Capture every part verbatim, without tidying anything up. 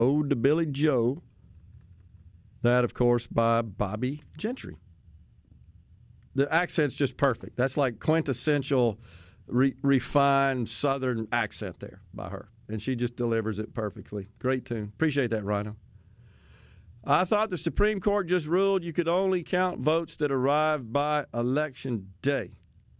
Ode to Billy Joe. That, of course, by Bobby Gentry. The accent's just perfect. That's like quintessential re- refined Southern accent there by her. And she just delivers it perfectly. Great tune. Appreciate that, Rhino. I thought the Supreme Court just ruled you could only count votes that arrived by election day.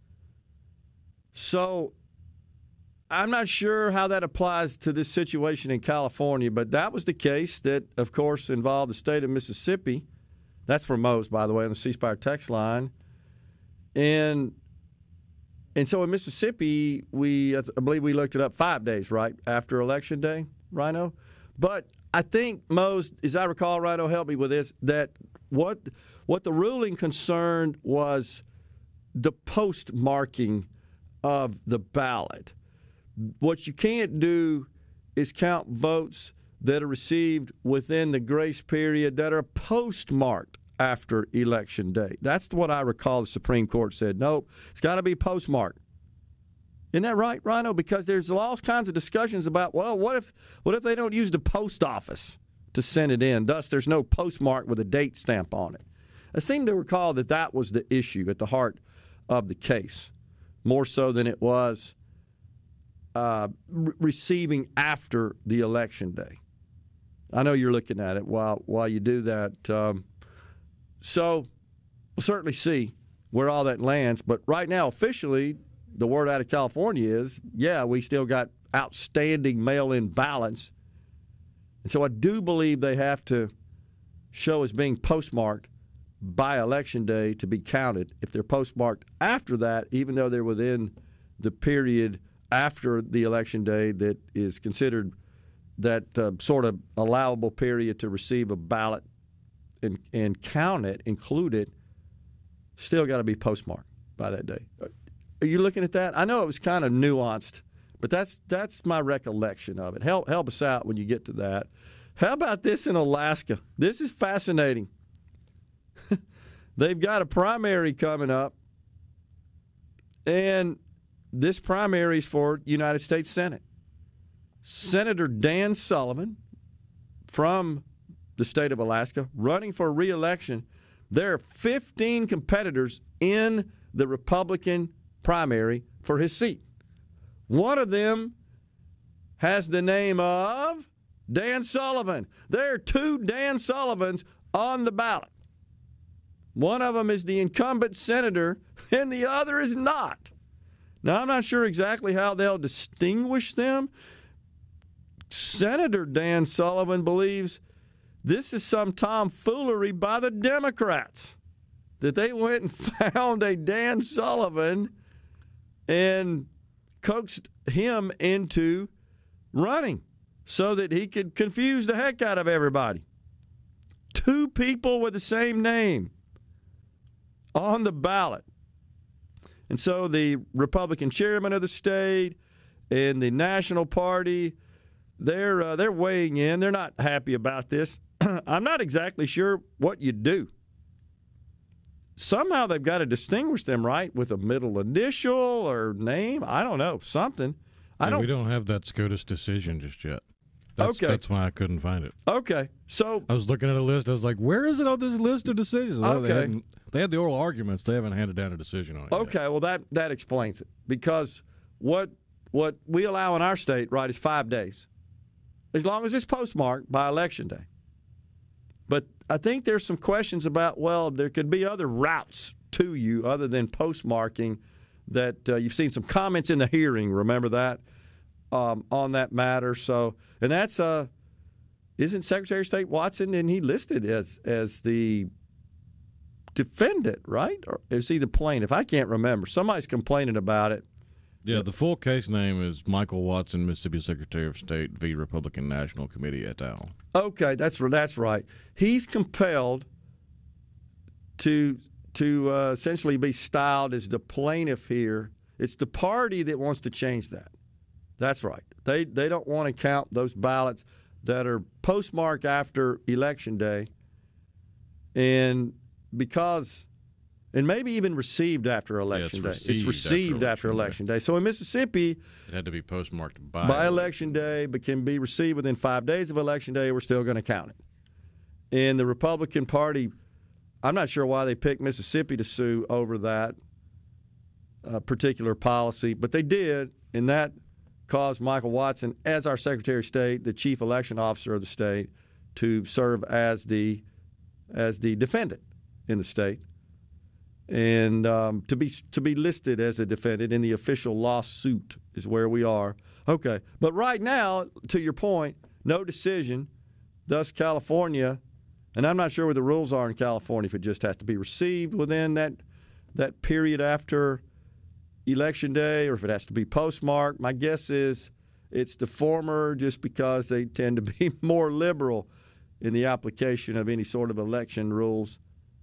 So I'm not sure how that applies to this situation in California, but that was the case that, of course, involved the state of Mississippi. That's from Mose, by the way, on the C Spire text line. And and so in Mississippi, we I believe we looked it up five days, right, after Election Day, Rhino? But I think, Mose, as I recall, Rhino, help me with this, that what what the ruling concerned was the postmarking of the ballot. What you can't do is count votes that are received within the grace period that are postmarked after Election Day. That's what I recall the Supreme Court said. No, it's got to be postmarked. Isn't that right, Rhino? Because there's all kinds of discussions about, well, what if what if they don't use the post office to send it in? Thus, there's no postmark with a date stamp on it. I seem to recall that that was the issue at the heart of the case, more so than it was uh, re- receiving after the Election Day. I know you're looking at it while while you do that. Um, so we'll certainly see where all that lands. But right now, officially, the word out of California is, yeah, we still got outstanding mail-in ballots. And so I do believe they have to show as being postmarked by Election Day to be counted. If they're postmarked after that, even though they're within the period after the Election Day that is considered that uh, sort of allowable period to receive a ballot and, and count it, include it, still got to be postmarked by that day. Are you looking at that? I know it was kind of nuanced, but that's that's my recollection of it. Help help us out when you get to that. How about this in Alaska? This is fascinating. They've got a primary coming up, and this primary is for United States Senate. Senator Dan Sullivan from the state of Alaska running for re-election. There are fifteen competitors in the Republican primary for his seat. One of them has the name of Dan Sullivan. There are two Dan Sullivans on the ballot. One of them is the incumbent senator, and the other is not. Now, I'm not sure exactly how they'll distinguish them. Senator Dan Sullivan believes this is some tomfoolery by the Democrats, that they went and found a Dan Sullivan and coaxed him into running so that he could confuse the heck out of everybody. Two people with the same name on the ballot. And so the Republican chairman of the state and the National Party, they're uh, they're weighing in. They're not happy about this. I'm not exactly sure what you do. Somehow they've got to distinguish them, right, with a middle initial or name. I don't know, something. I yeah, don't. We don't have that SCOTUS decision just yet. That's, okay. That's why I couldn't find it. Okay. So I was looking at a list. I was like, where is it on this list of decisions? Well, okay. They, they had the oral arguments. They haven't handed down a decision on it Okay, yet. well, that, that explains it. Because what what we allow in our state, right, is five days. As long as it's postmarked by Election Day. But I think there's some questions about, well, there could be other routes to you other than postmarking that uh, you've seen some comments in the hearing, remember that, um, on that matter. So, and that's, uh, isn't Secretary of State Watson, and he listed as as the defendant, right? Or is he the plaintiff? I can't remember. Somebody's complaining about it. Yeah, the full case name is Michael Watson, Mississippi Secretary of State v. Republican National Committee et al. Okay, that's that's right. He's compelled to to uh, essentially be styled as the plaintiff here. It's the party that wants to change that. That's right. They they don't want to count those ballots that are postmarked after Election Day, and because and maybe even received after Election yeah, it's Day. Received it's received after, after Election day. day. So in Mississippi, it had to be postmarked by, by Election Day, but can be received within five days of Election Day. We're still going to count it. And the Republican Party, I'm not sure why they picked Mississippi to sue over that uh, particular policy, but they did, and that caused Michael Watson, as our Secretary of State, the chief election officer of the state, to serve as the as the defendant in the state, and um, to be to be listed as a defendant in the official lawsuit is where we are. Okay, but right now, to your point, no decision. Thus, California, and I'm not sure what the rules are in California, if it just has to be received within that that period after Election Day, or if it has to be postmarked. My guess is it's the former, just because they tend to be more liberal in the application of any sort of election rules.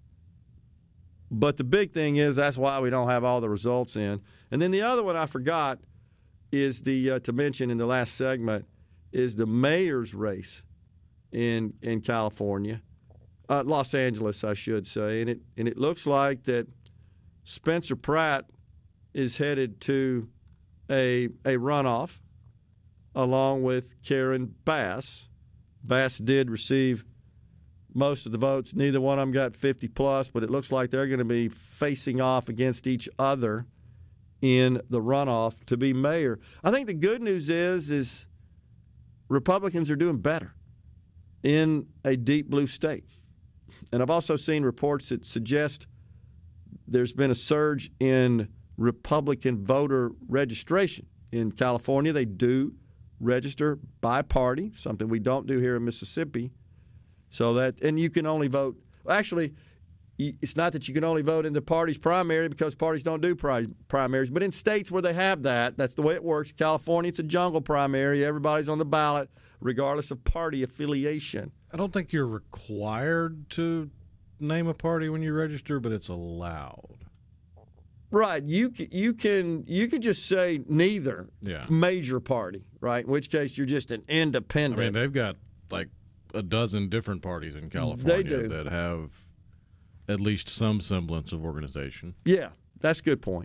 But the big thing is that's why we don't have all the results in. And then the other one I forgot is the uh, to mention in the last segment is the mayor's race in in California, uh, Los Angeles, I should say. And it and it looks like that Spencer Pratt is headed to a a runoff along with Karen Bass. Bass did receive most of the votes. Neither one of them got fifty plus, but it looks like they're going to be facing off against each other in the runoff to be mayor. I think the good news is is Republicans are doing better in a deep blue state. And I've also seen reports that suggest there's been a surge in Republican voter registration in California. They do register by party, something we don't do here in Mississippi. So that, and you can only vote. Actually, it's not that you can only vote in the party's primary, because parties don't do pri- primaries. But in states where they have that, that's the way it works. California, it's a jungle primary. Everybody's on the ballot, regardless of party affiliation. I don't think you're required to name a party when you register, but it's allowed. Right, you can, you can you can just say neither yeah. major party, right? In which case you're just an independent. I mean, they've got like a dozen different parties in California that have at least some semblance of organization. Yeah, that's a good point.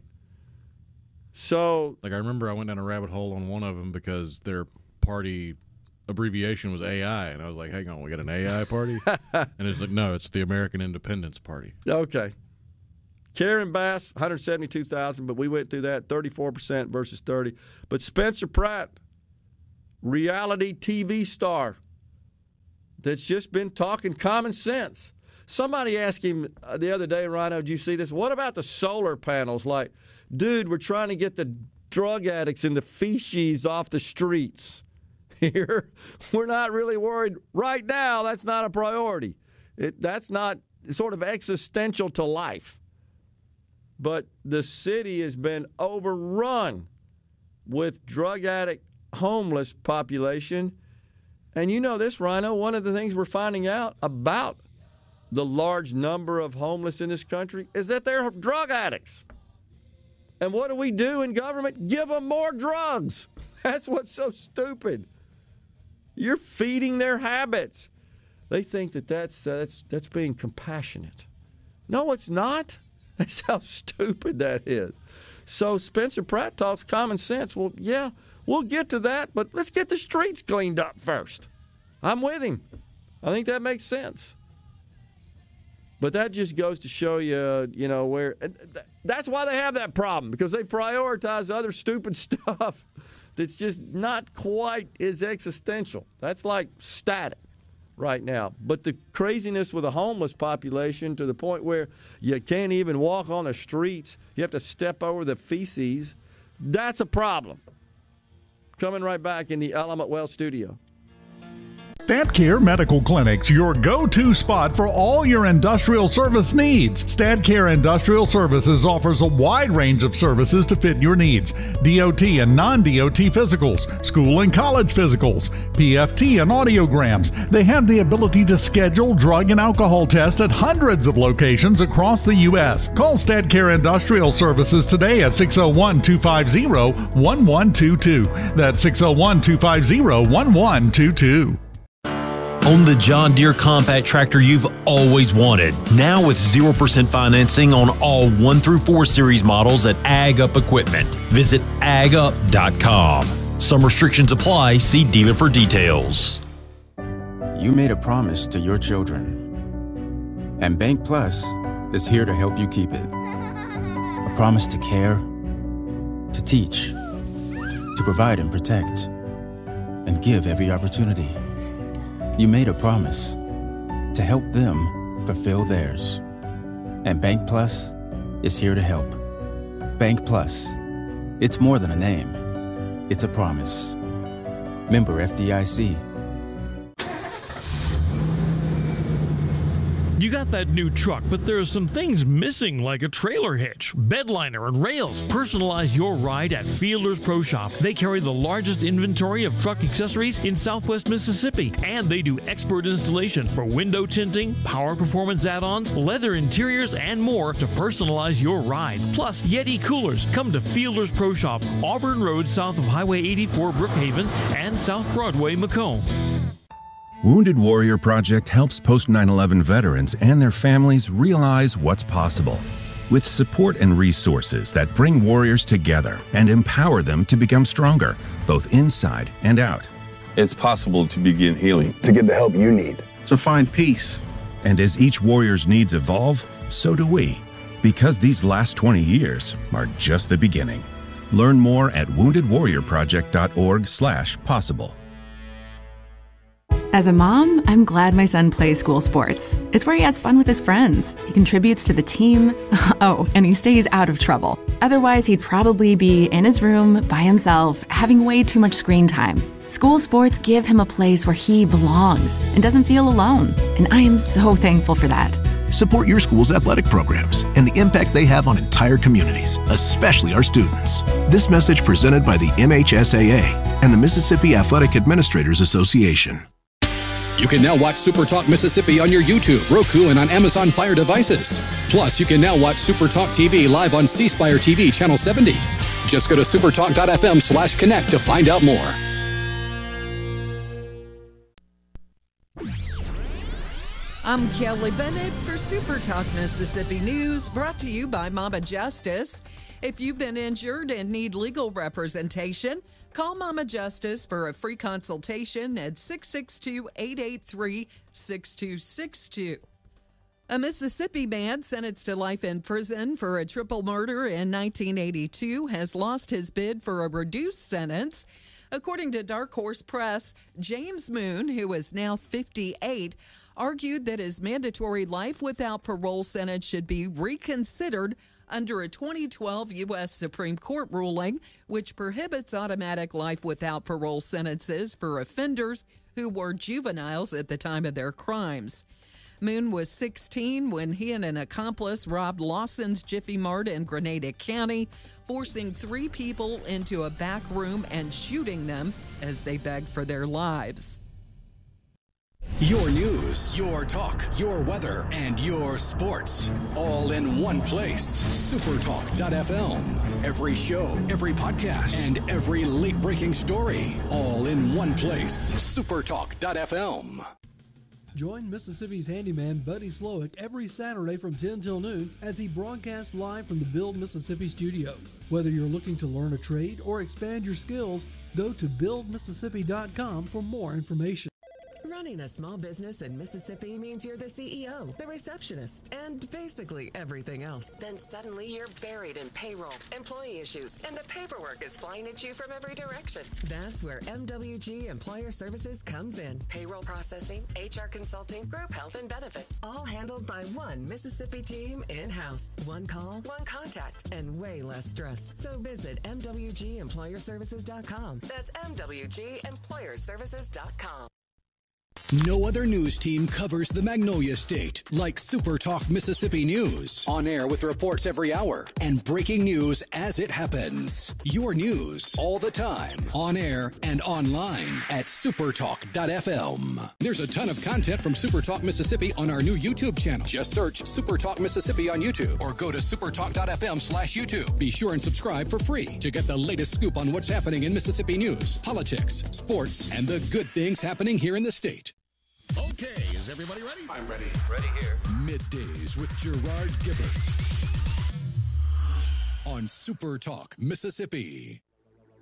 So, like I remember I went down a rabbit hole on one of them because their party abbreviation was A I, and I was like, hang on, we got an A I party? And it's like, no, it's the American Independence Party. Okay. Karen Bass, one hundred seventy-two thousand, but we went through that, thirty-four percent versus thirty. But Spencer Pratt, reality T V star that's just been talking common sense. Somebody asked him the other day, Rhino, did you see this? What about the solar panels? Like, dude, we're trying to get the drug addicts and the feces off the streets here. We're not really worried. Right now, that's not a priority. It, that's not sort of existential to life. But the city has been overrun with drug addict, homeless population. And you know this, Rhino, one of the things we're finding out about the large number of homeless in this country is that they're drug addicts. And what do we do in government? Give them more drugs. That's what's so stupid. You're feeding their habits. They think that that's, uh, that's, that's being compassionate. No, it's not. That's how stupid that is. So Spencer Pratt talks common sense. Well, yeah, we'll get to that, but let's get the streets cleaned up first. I'm with him. I think that makes sense. But that just goes to show you, you know, where – that's why they have that problem, because they prioritize other stupid stuff that's just not quite as existential. That's like static right now. But the craziness with the homeless population to the point where you can't even walk on the streets, you have to step over the feces, that's a problem. Coming right back in the Element Well studio. StatCare Medical Clinics, your go-to spot for all your industrial service needs. StatCare Industrial Services offers a wide range of services to fit your needs. D O T and non-D O T physicals, school and college physicals, P F T and audiograms. They have the ability to schedule drug and alcohol tests at hundreds of locations across the U S Call StatCare Industrial Services today at six oh one, two five oh, one one two two. That's six oh one, two five oh, one one two two. Own the John Deere compact tractor you've always wanted. Now with zero percent financing on all one through four series models at Ag Up Equipment. Visit ag up dot com. Some restrictions apply. See dealer for details. You made a promise to your children, and Bank Plus is here to help you keep it. A promise to care, to teach, to provide and protect, and give every opportunity. You made a promise to help them fulfill theirs. And Bank Plus is here to help. Bank Plus. It's more than a name. It's a promise. Member F D I C. You got that new truck, but there are some things missing, like a trailer hitch, bed liner, and rails. Personalize your ride at Fielders Pro Shop. They carry the largest inventory of truck accessories in Southwest Mississippi, and they do expert installation for window tinting, power performance add-ons, leather interiors, and more to personalize your ride. Plus, Yeti coolers. Come to Fielders Pro Shop, Auburn Road, south of Highway eighty-four, Brookhaven, and South Broadway, Macomb. Wounded Warrior Project helps post nine eleven veterans and their families realize what's possible. With support and resources that bring warriors together and empower them to become stronger, both inside and out. It's possible to begin healing, to get the help you need, to find peace. And as each warrior's needs evolve, so do we. Because these last twenty years are just the beginning. Learn more at wounded warrior project dot org slash possible. As a mom, I'm glad my son plays school sports. It's where he has fun with his friends. He contributes to the team. Oh, and he stays out of trouble. Otherwise, he'd probably be in his room by himself, having way too much screen time. School sports give him a place where he belongs and doesn't feel alone. And I am so thankful for that. Support your school's athletic programs and the impact they have on entire communities, especially our students. This message presented by the M H S A A and the Mississippi Athletic Administrators Association. You can now watch Super Talk Mississippi on your YouTube, Roku, and on Amazon Fire devices. Plus, you can now watch Super Talk T V live on C Spire T V Channel seventy. Just go to supertalk dot f m slash connect to find out more. I'm Kelly Bennett for Super Talk Mississippi News, brought to you by Mama Justice. If you've been injured and need legal representation, call Mama Justice for a free consultation at six six two, eight eight three, six two six two. A Mississippi man sentenced to life in prison for a triple murder in nineteen eighty-two has lost his bid for a reduced sentence. According to Dark Horse Press, James Moon, who is now fifty-eight, argued that his mandatory life without parole sentence should be reconsidered under a twenty twelve U S Supreme Court ruling, which prohibits automatic life without parole sentences for offenders who were juveniles at the time of their crimes. Moon was sixteen when he and an accomplice robbed Lawson's Jiffy Mart in Grenada County, forcing three people into a back room and shooting them as they begged for their lives. Your news, your talk, your weather, and your sports. All in one place. supertalk dot f m. Every show, every podcast, and every late-breaking story. All in one place. supertalk dot f m. Join Mississippi's handyman Buddy Slowick every Saturday from ten till noon as he broadcasts live from the Build Mississippi studios. Whether you're looking to learn a trade or expand your skills, go to build mississippi dot com for more information. Running a small business in Mississippi means you're the C E O, the receptionist, and basically everything else. Then suddenly you're buried in payroll, employee issues, and the paperwork is flying at you from every direction. That's where M W G Employer Services comes in. Payroll processing, H R consulting, group health and benefits, all handled by one Mississippi team in-house. One call, one contact, and way less stress. So visit m w g employer services dot com. That's m w g employer services dot com. No other news team covers the Magnolia State like Super Talk Mississippi News. On air with reports every hour and breaking news as it happens. Your news all the time. On air and online at supertalk dot f m. There's a ton of content from Super Talk Mississippi on our new YouTube channel. Just search Super Talk Mississippi on YouTube or go to supertalk dot f m slash YouTube. Be sure and subscribe for free to get the latest scoop on what's happening in Mississippi news, politics, sports, and the good things happening here in the state. Okay, is everybody ready? I'm ready. Ready here. Middays with Gerard Gibbert on Super Talk, Mississippi.